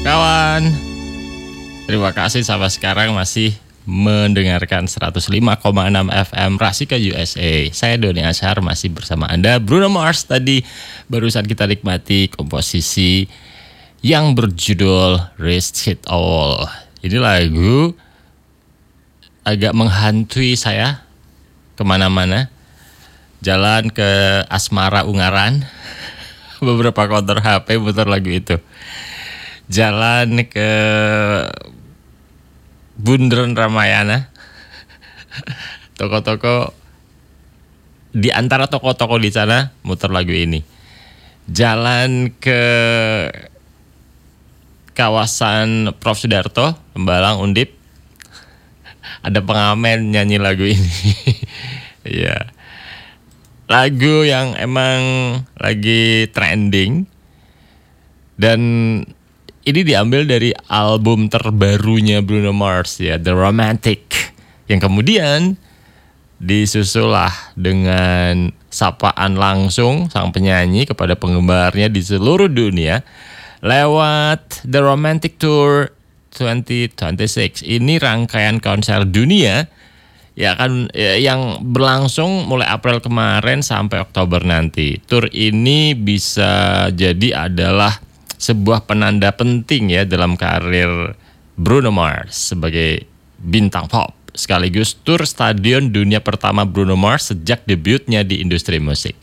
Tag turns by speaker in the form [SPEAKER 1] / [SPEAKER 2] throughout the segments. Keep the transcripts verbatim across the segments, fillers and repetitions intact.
[SPEAKER 1] Kawan, terima kasih sampai sekarang masih mendengarkan seratus lima koma enam F M Rasika U S A. Saya Doni Ashar masih bersama Anda. Bruno Mars tadi barusan kita nikmati komposisi yang berjudul Risk It All. Ini lagu agak menghantui saya kemana-mana. Jalan ke Asmara Ungaran, beberapa konter H P putar lagu itu. Jalan ke Bundaran Ramayana, toko-toko di antara toko-toko di sana muter lagu ini. Jalan ke kawasan Prof Sudarto, Tembalang Undip, ada pengamen nyanyi lagu ini. Iya, lagu yang emang lagi trending dan ini diambil dari album terbarunya Bruno Mars ya, The Romantic, yang kemudian disusulah dengan sapaan langsung sang penyanyi kepada penggemarnya di seluruh dunia lewat The Romantic Tour dua ribu dua puluh enam. Ini rangkaian konser dunia ya kan, yang berlangsung mulai April kemarin sampai Oktober nanti. Tour ini bisa jadi adalah sebuah penanda penting ya dalam karir Bruno Mars sebagai bintang pop, sekaligus tur stadion dunia pertama Bruno Mars sejak debutnya di industri musik.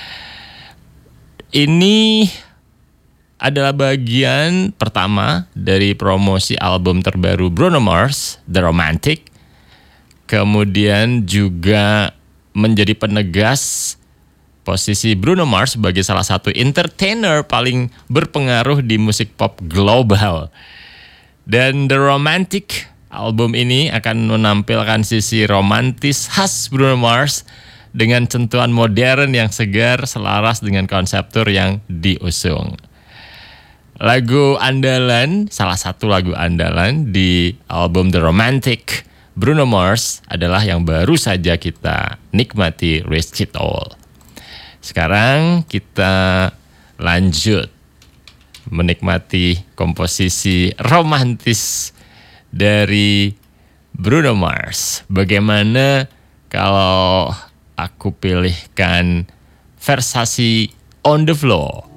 [SPEAKER 1] Ini adalah bagian pertama dari promosi album terbaru Bruno Mars, The Romantic. Kemudian juga menjadi penegas posisi Bruno Mars sebagai salah satu entertainer paling berpengaruh di musik pop global. Dan The Romantic album ini akan menampilkan sisi romantis khas Bruno Mars dengan sentuhan modern yang segar selaras dengan konsep tour yang diusung. Lagu andalan, salah satu lagu andalan di album The Romantic Bruno Mars adalah yang baru saja kita nikmati, Risk It All. Sekarang kita lanjut menikmati komposisi romantis dari Bruno Mars. Bagaimana kalau aku pilihkan Versace On The Floor?